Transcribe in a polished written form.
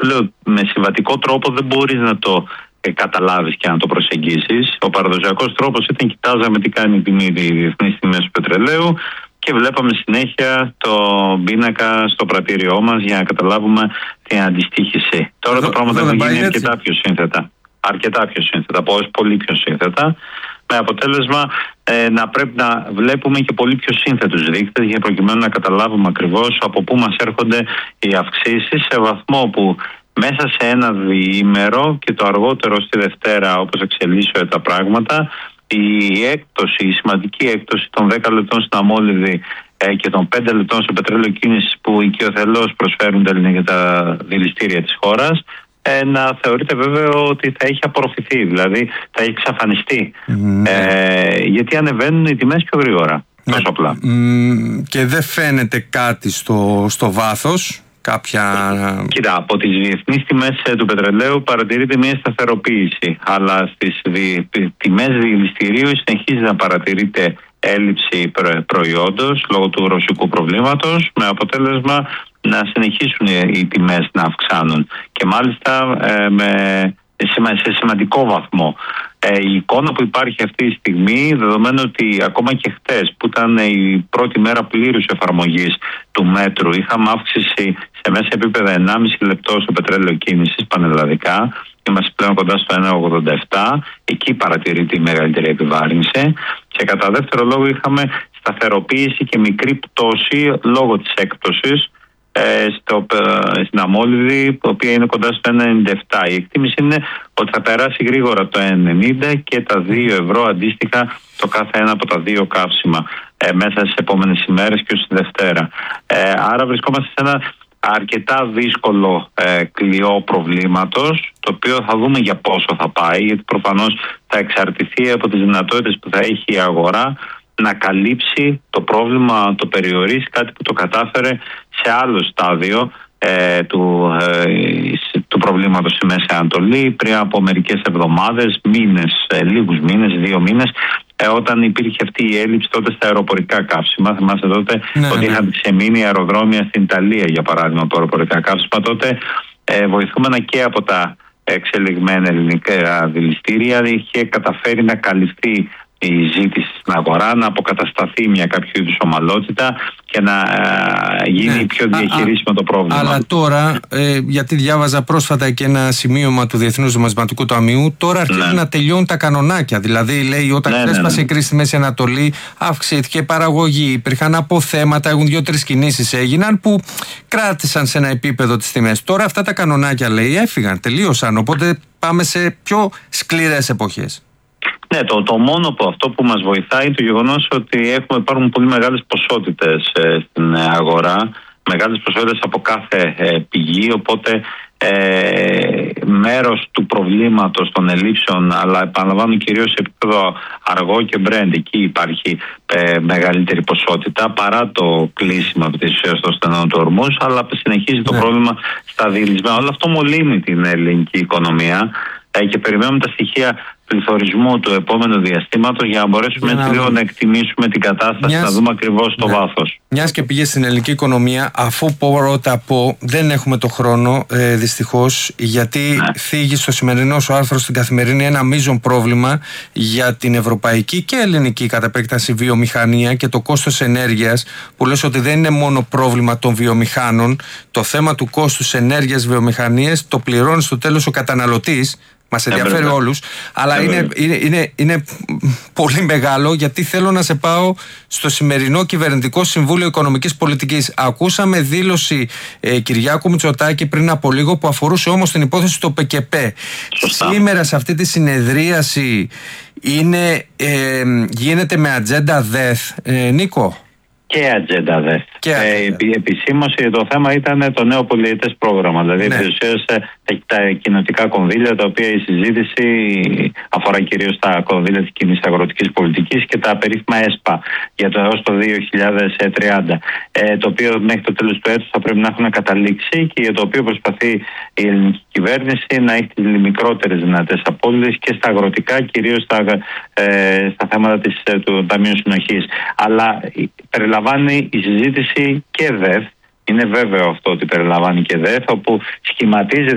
λέω, με συμβατικό τρόπο δεν μπορείς να το καταλάβεις και να το προσεγγίσεις. Ο παραδοσιακός τρόπος ήταν κοιτάζαμε τι κάνει η διεθνής τιμές του πετρελαίου και βλέπαμε συνέχεια τον πίνακα στο πρατήριό μας για να καταλάβουμε την αντιστοίχηση. Τώρα τα πράγματα έχουν γίνει αρκετά πιο σύνθετα. Πολύ πιο σύνθετα. Με αποτέλεσμα να πρέπει να βλέπουμε και πολύ πιο σύνθετους δείκτες για προκειμένου να καταλάβουμε ακριβώς από πού μας έρχονται οι αυξήσεις, σε βαθμό που μέσα σε ένα διήμερο και το αργότερο στη Δευτέρα, όπως εξελίσσονται τα πράγματα, η σημαντική έκπτωση των 10 λεπτών στην αμόλυδη και των 5 λεπτών στο πετρέλαιο κίνησης που οικειοθελώς προσφέρουν τα δηληστήρια της χώρας, να θεωρείται βέβαιο ότι θα έχει απορροφηθεί, δηλαδή θα έχει εξαφανιστεί. Γιατί ανεβαίνουν οι τιμές πιο γρήγορα. Τόσο απλά. Και δεν φαίνεται κάτι στο βάθος. Κοίτα, από τις διεθνείς τιμές του πετρελαίου παρατηρείται μια σταθεροποίηση, αλλά στις τιμές δηληστηρίου συνεχίζει να παρατηρείται έλλειψη προϊόντος λόγω του ρωσικού προβλήματος, με αποτέλεσμα να συνεχίσουν οι τιμές να αυξάνουν και μάλιστα σε σημαντικό βαθμό. Η εικόνα που υπάρχει αυτή τη στιγμή, δεδομένου ότι ακόμα και χτες που ήταν η πρώτη μέρα πλήρους εφαρμογής του μέτρου, είχαμε αύξηση σε μέσα επίπεδα 1,5 λεπτό στο πετρέλαιο κίνησης πανελλαδικά, είμαστε πλέον κοντά στο 1,87, εκεί παρατηρείται η μεγαλύτερη επιβάρυνση, και κατά δεύτερο λόγο είχαμε σταθεροποίηση και μικρή πτώση λόγω της έκπτωσης στην αμόλυδη, η οποία είναι κοντά στο 1,97. Η εκτίμηση είναι ότι θα περάσει γρήγορα το 1,90 και τα 2 ευρώ αντίστοιχα το κάθε ένα από τα δύο καύσιμα μέσα στις επόμενες ημέρες και ως τη Δευτέρα. Άρα βρισκόμαστε σε ένα αρκετά δύσκολο κλειό προβλήματος, το οποίο θα δούμε για πόσο θα πάει, γιατί προφανώς θα εξαρτηθεί από τις δυνατότητες που θα έχει η αγορά να καλύψει το πρόβλημα, το περιορίσει, κάτι που το κατάφερε σε άλλο στάδιο του προβλήματος στη Μέση Ανατολή πριν από μερικές εβδομάδες, λίγους μήνες, 2 μήνες, όταν υπήρχε αυτή η έλλειψη τότε στα αεροπορικά καύσιμα. Θυμάστε τότε ότι είχαν ξεμείνει αεροδρόμια στην Ιταλία, για παράδειγμα, από αεροπορικά καύσιμα. Τότε βοηθούμενα και από τα εξελιγμένα ελληνικά δηληστήρια είχε καταφέρει να καλυφθεί η ζήτηση στην αγορά, να αποκατασταθεί μια κάποιο είδους ομαλότητα και να γίνει πιο διαχειρίσιμο το πρόβλημα. Αλλά τώρα, γιατί διάβαζα πρόσφατα και ένα σημείωμα του Διεθνούς Νομισματικού Ταμείου, τώρα αρχίζουν να τελειώνουν τα κανονάκια. Δηλαδή, λέει, όταν ξέσπασε η κρίση στη Μέση Ανατολή, αυξήθηκε παραγωγή, υπήρχαν αποθέματα, 2-3 κινήσεις έγιναν που κράτησαν σε ένα επίπεδο τις τιμές. Τώρα αυτά τα κανονάκια, λέει, έφυγαν, τελείωσαν. Οπότε πάμε σε πιο σκληρές εποχές. Ναι, το μόνο αυτό που μας βοηθάει είναι το γεγονός ότι υπάρχουν πολύ μεγάλες ποσότητες στην αγορά, μεγάλες ποσότητες από κάθε πηγή, οπότε μέρος του προβλήματος των ελλείψεων, αλλά επαναλαμβάνω κυρίως σε επίπεδο αργό και brand, εκεί υπάρχει μεγαλύτερη ποσότητα παρά το κλείσιμο από τις ουσίες των στενών του ορμούς, αλλά συνεχίζει το πρόβλημα στα διελισμένα. Όλο αυτό μολύνει την ελληνική οικονομία και περιμένουμε τα στοιχεία πληθωρισμού του επόμενου διαστήματος για να μπορέσουμε έτσι λίγο να εκτιμήσουμε την κατάσταση, να δούμε ακριβώς το βάθος. Μιας και πήγε στην ελληνική οικονομία, αφού πρώτα δεν έχουμε το χρόνο, δυστυχώς, γιατί θίγει στο σημερινό σου άρθρο στην Καθημερινή ένα μείζον πρόβλημα για την ευρωπαϊκή και ελληνική κατ' επέκταση βιομηχανία και το κόστος ενέργειας, που λες ότι δεν είναι μόνο πρόβλημα των βιομηχάνων, το θέμα του κόστους ενέργειας βιομηχανίες το πληρώνει στο τέλος ο καταναλωτής. Μας ενδιαφέρει όλους, αλλά είναι πολύ μεγάλο, γιατί θέλω να σε πάω στο σημερινό Κυβερνητικό Συμβούλιο Οικονομικής Πολιτικής. Ακούσαμε δήλωση Κυριάκου Μητσοτάκη πριν από λίγο που αφορούσε όμως την υπόθεση του ΠΚΠ. Σήμερα σε αυτή τη συνεδρίαση γίνεται με ατζέντα ΔΕΘ, Νίκο? Και ατζέντα ΔΕΘ. Επισήμως το θέμα ήταν το νέο πολυετές πρόγραμμα. Δηλαδή, τα κοινοτικά κονδύλια, τα οποία η συζήτηση αφορά κυρίως τα κονδύλια της κοινής αγροτικής πολιτικής και τα περίφημα ΕΣΠΑ για το έως το 2030. Το οποίο μέχρι το τέλος του έτους θα πρέπει να έχουν καταλήξει και για το οποίο προσπαθεί η ελληνική κυβέρνηση να έχει τις μικρότερες δυνατές απώλειες και στα αγροτικά, κυρίως στα θέματα του Ταμείου Συνοχής. Αλλά περιλαμβάνει η συζήτηση και ΔΕΘ. Είναι βέβαιο αυτό ότι περιλαμβάνει και ΔΕΘ, όπου σχηματίζεται